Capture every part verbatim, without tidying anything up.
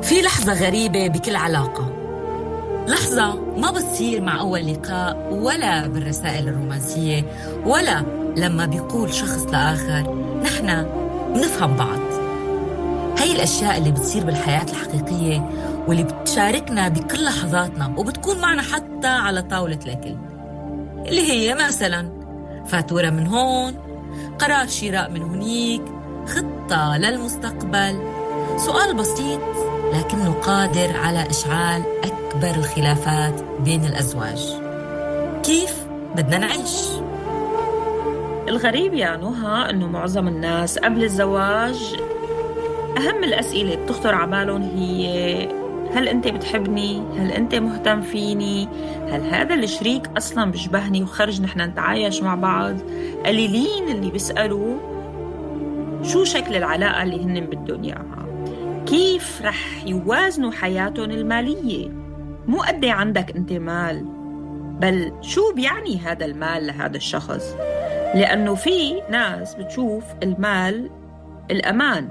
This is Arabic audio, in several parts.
في لحظة غريبة بكل علاقة، لحظة ما بتصير مع أول لقاء ولا بالرسائل الرومانسية ولا لما بيقول شخص لآخر نحن بنفهم بعض. هاي الأشياء اللي بتصير بالحياة الحقيقية واللي بتشاركنا بكل لحظاتنا وبتكون معنا حتى على طاولة الأكل، اللي هي مثلا فاتورة من هون، قرار شراء من هنيك، خطة للمستقبل، سؤال بسيط لكنه قادر على إشعال أكبر الخلافات بين الأزواج. كيف بدنا نعيش؟ الغريب يا نهى إنه معظم الناس قبل الزواج أهم الأسئلة بتخطر على بالهم هي: هل أنت بتحبني؟ هل أنت مهتم فيني؟ هل هذا الشريك أصلاً بيشبهني وخرج نحن نتعايش مع بعض؟ قليلين اللي بيسألوا شو شكل العلاقة اللي هن بدهم إياها، كيف رح يوازنوا حياتهم المالية. مو قد عندك أنت مال، بل شو بيعني هذا المال لهذا الشخص. لأنه في ناس بتشوف المال الأمان،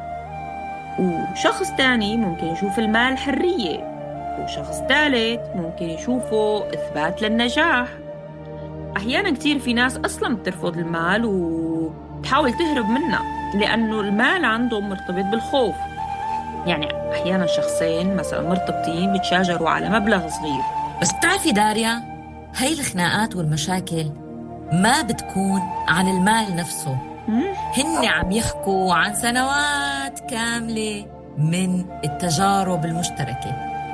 وشخص تاني ممكن يشوف المال حرية، وشخص ثالث ممكن يشوفه إثبات للنجاح. أحيانا كتير في ناس أصلا بترفض المال وتحاول تهرب منه لأنه المال عندهم مرتبط بالخوف. يعني أحيانا شخصين مثلا مرتبطين بيتشاجروا على مبلغ صغير. بس بتعرفي داريا، هاي الخناقات والمشاكل ما بتكون عن المال نفسه، هن عم يحكوا عن سنوات كاملة من التجارب المشتركة.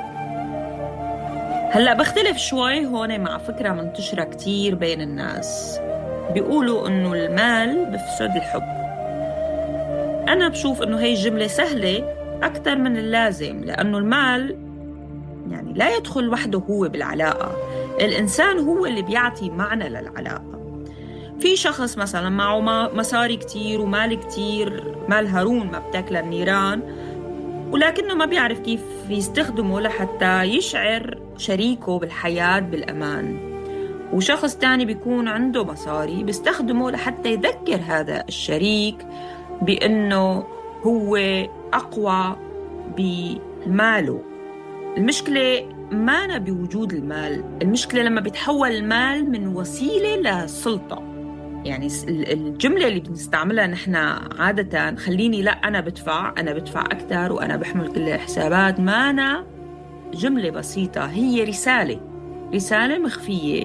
هلأ بختلف شوي هون مع فكرة منتشرة كتير بين الناس، بيقولوا إنه المال بفسد الحب. أنا بشوف إنه هاي الجملة سهلة أكتر من اللازم، لأنه المال يعني لا يدخل وحده هو بالعلاقة، الإنسان هو اللي بيعطي معنى للعلاقة. في شخص مثلا معه مصاري كتير ومال كتير، مال هارون ما بتاكل النيران، ولكنه ما بيعرف كيف يستخدمه لحتى يشعر شريكه بالحياة بالأمان. وشخص تاني بيكون عنده مصاري بيستخدمه لحتى يذكر هذا الشريك بأنه هو أقوى بماله. المشكلة ما بوجود المال، المشكلة لما بيتحول المال من وسيلة لسلطة. يعني الجملة اللي بنستعملها نحن عادة: خليني، لا أنا بدفع، أنا بدفع أكثر وأنا بحمل كل الحسابات، ما أنا جملة بسيطة، هي رسالة رسالة مخفية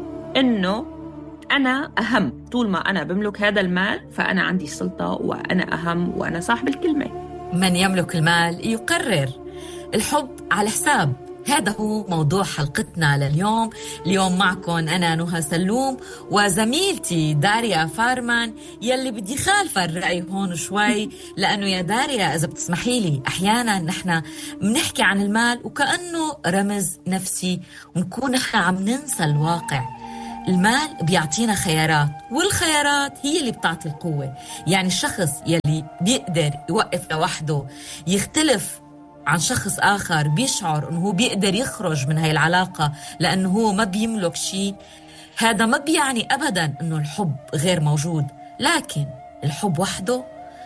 إنه أنا أهم. طول ما أنا بملك هذا المال فأنا عندي سلطة وأنا أهم وأنا صاحب الكلمة. من يملك المال يقرر. الحب على حساب. هذا هو موضوع حلقتنا لليوم. اليوم معكم أنا نهى سلوم وزميلتي داريا فارمان، يلي بدي خالف الرأي هون شوي، لأنه يا داريا إذا بتسمحي لي أحيانا نحن بنحكي عن المال وكأنه رمز نفسي ونكون نحن عم ننسى الواقع. المال بيعطينا خيارات، والخيارات هي اللي بتعطي القوة. يعني الشخص يلي بيقدر يوقف لوحده يختلف عن شخص آخر بيشعر أنه هو بيقدر يخرج من هاي العلاقة لأنه هو ما بيملك شيء، هذا ما بيعني أبداً أنه الحب غير موجود، لكن الحب وحده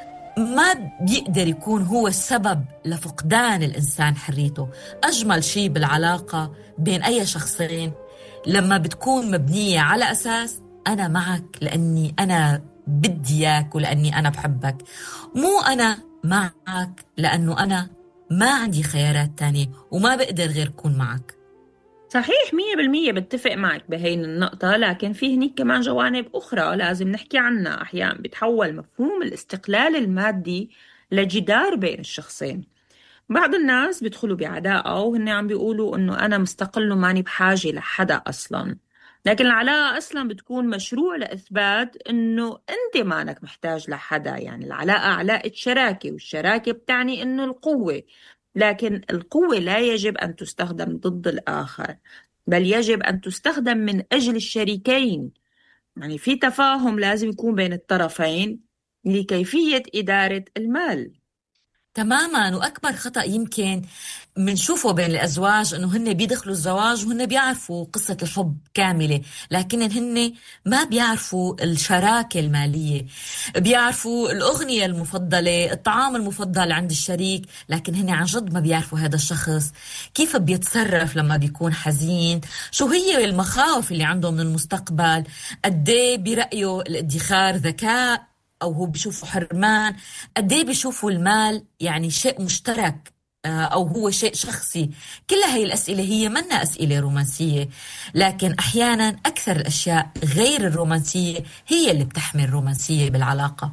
ما بيقدر يكون هو السبب لفقدان الإنسان حريته. أجمل شيء بالعلاقة بين أي شخصين لما بتكون مبنية على أساس أنا معك لأني أنا بدي إياك ولأني أنا بحبك، مو أنا معك لأنه أنا ما عندي خيارات تانية وما بقدر غير كون معك. صحيح، مية بالمية بتفق معك بهي النقطة، لكن في هنيك كمان جوانب أخرى لازم نحكي عنها. أحيانا بيتحول مفهوم الاستقلال المادي لجدار بين الشخصين. بعض الناس بيدخلوا بعداءة وهن عم بيقولوا إنه أنا مستقل وماني بحاجة لحدا أصلاً، لكن العلاقة أصلاً بتكون مشروع لإثبات إنه أنت مانك محتاج لحدا. يعني العلاقة علاقة شراكة، والشراكة بتعني إنه القوة، لكن القوة لا يجب أن تستخدم ضد الآخر، بل يجب أن تستخدم من أجل الشريكين. يعني في تفاهم لازم يكون بين الطرفين لكيفية إدارة المال. تماما. وأكبر خطأ يمكن منشوفه بين الأزواج إنه هن بيدخلوا الزواج وهن بيعرفوا قصة الحب كاملة، لكن هن ما بيعرفوا الشراكة المالية، بيعرفوا الأغنية المفضلة، الطعام المفضل عند الشريك، لكن هن عن جد ما بيعرفوا هذا الشخص كيف بيتصرف لما بيكون حزين، شو هي المخاوف اللي عنده من المستقبل، قديه برأيه الادخار ذكاء او هو بيشوفوا حرمان، قد ايه بيشوفوا المال يعني شيء مشترك، آه، او هو شيء شخصي. كل هاي الاسئله هي منا اسئله رومانسيه، لكن احيانا اكثر الاشياء غير الرومانسيه هي اللي بتحمل الرومانسيه بالعلاقه.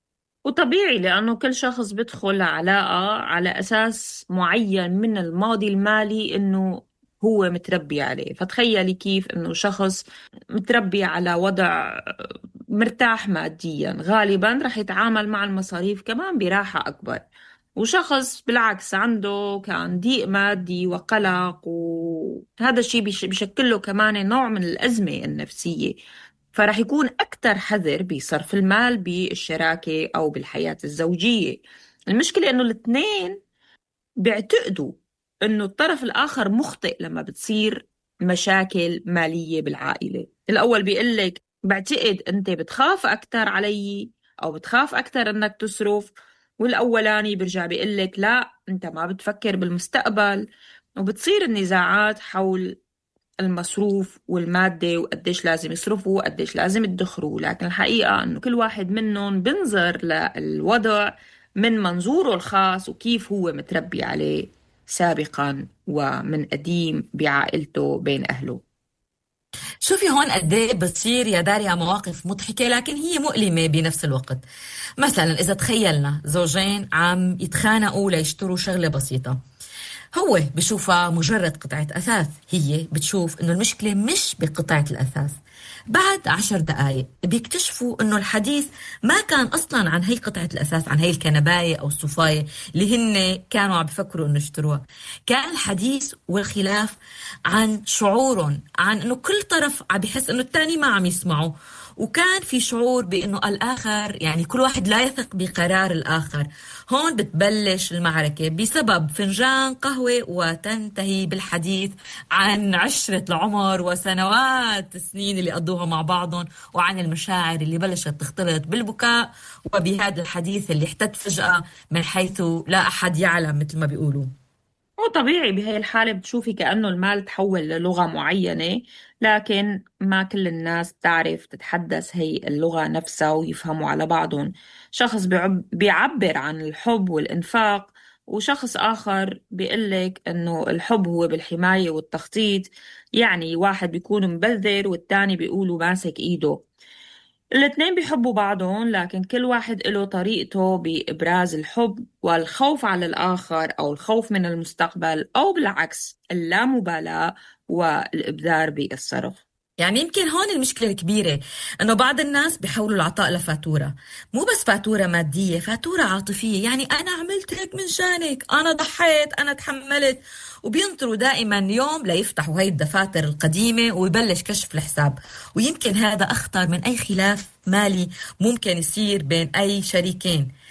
وطبيعي لأنه كل شخص بدخل علاقة على أساس معين من الماضي المالي إنه هو متربي عليه. فتخيلي كيف إنه شخص متربي على وضع مرتاح ماديا غالبا رح يتعامل مع المصاريف كمان براحة أكبر، وشخص بالعكس عنده كان ضيق مادي وقلق، وهذا الشيء بيش- بيشكل له كمان نوع من الأزمة النفسية، فرح يكون أكتر حذر بصرف المال بالشراكة أو بالحياة الزوجية. المشكلة إنه الاثنين بيعتقدوا إنه الطرف الآخر مخطئ لما بتصير مشاكل مالية بالعائلة. الأول بيقلك بعتقد أنت بتخاف أكتر علي أو بتخاف أكتر إنك تصرف، والأولاني برجع بيقلك لا أنت ما بتفكر بالمستقبل، وبتصير النزاعات حول المصروف والمادة وقديش لازم يصرفوا وقديش لازم يدخروا. لكن الحقيقة أنه كل واحد منهم بنظر للوضع من منظوره الخاص وكيف هو متربي عليه سابقا ومن قديم بعائلته بين أهله. شوفي هون قد ايه بتصير يا داريا مواقف مضحكه لكن هي مؤلمه بنفس الوقت. مثلا اذا تخيلنا زوجين عم يتخانقوا ليشتروا شغله بسيطه، هو بشوفها مجرد قطعة أثاث، هي بتشوف إنه المشكلة مش بقطعة الأثاث. بعد عشر دقايق بيكتشفوا إنه الحديث ما كان أصلا عن هي قطعة الأثاث، عن هي الكنباية أو الصفاية اللي هن كانوا عم بفكروا إنه يشتروها. كان الحديث والخلاف عن شعورهم، عن إنه كل طرف عم بيحس إنه التاني ما عم يسمعه، وكان في شعور بأنه الآخر يعني كل واحد لا يثق بقرار الآخر. هون بتبلش المعركة بسبب فنجان قهوة وتنتهي بالحديث عن عشرة العمر وسنوات السنين اللي قضوها مع بعضهم، وعن المشاعر اللي بلشت تختلط بالبكاء، وبهذا الحديث اللي احتد فجأة من حيث لا أحد يعلم مثل ما بيقولوا. هو طبيعي بهاي الحالة بتشوفي كأنه المال تحول للغة معينة، لكن ما كل الناس تعرف تتحدث هي اللغة نفسها ويفهموا على بعضهم. شخص بيعب- بيعبر عن الحب والإنفاق، وشخص آخر بيقلك إنه الحب هو بالحماية والتخطيط. يعني واحد بيكون مبذر والتاني بيقولوا ماسك إيده. الاتنين بيحبوا بعضهم، لكن كل واحد له طريقته بإبراز الحب والخوف على الآخر أو الخوف من المستقبل، أو بالعكس اللامبالاة والإبذار بالصرف. يعني يمكن هون المشكلة الكبيرة، إنه بعض الناس بيحولوا العطاء لفاتورة، مو بس فاتورة مادية، فاتورة عاطفية. يعني أنا عملت هيك من شانك، أنا ضحيت، أنا تحملت، وبينطروا دائما يوم ليفتحوا هاي الدفاتر القديمة ويبلش كشف الحساب. ويمكن هذا أخطر من أي خلاف مالي ممكن يصير بين أي شريكين.